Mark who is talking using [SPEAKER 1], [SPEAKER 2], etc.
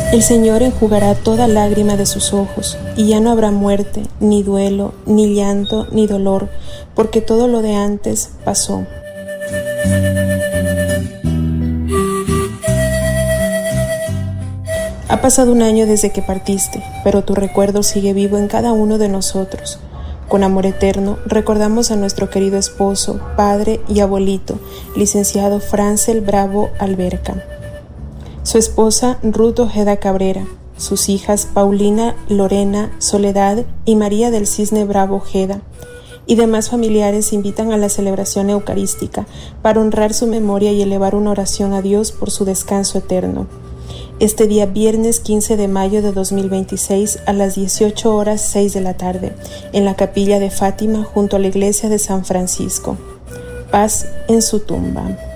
[SPEAKER 1] El Señor enjugará toda lágrima de sus ojos, y ya no habrá muerte, ni duelo, ni llanto, ni dolor, porque todo lo de antes pasó. Ha pasado un año desde que partiste, pero tu recuerdo sigue vivo en cada uno de nosotros. Con amor eterno, recordamos a nuestro querido esposo, padre y abuelito, licenciado Francel Bravo Alberca. Su esposa Ruth Ojeda Cabrera, sus hijas Paulina, Lorena, Soledad y María del Cisne Bravo Ojeda, y demás familiares invitan a la celebración eucarística para honrar su memoria y elevar una oración a Dios por su descanso eterno. Este día viernes 15 de mayo de 2026 a las 18:06 de la tarde, en la capilla de Fátima junto a la iglesia de San Francisco. Paz en su tumba.